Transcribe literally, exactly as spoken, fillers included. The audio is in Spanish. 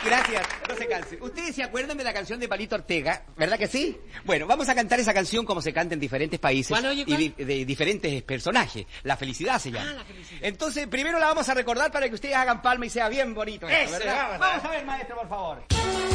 Gracias, no se cansen. Ustedes se acuerdan de la canción de Palito Ortega, ¿verdad que sí? Bueno, vamos a cantar esa canción como se canta en diferentes países. ¿Cuál, oye, cuál? Y de, de diferentes personajes. La felicidad se llama. Ah, la felicidad. Entonces, primero la vamos a recordar para que ustedes hagan palma y sea bien bonito esto, Eso, ¿verdad? vamos a Vamos ver. a ver, maestro, por favor.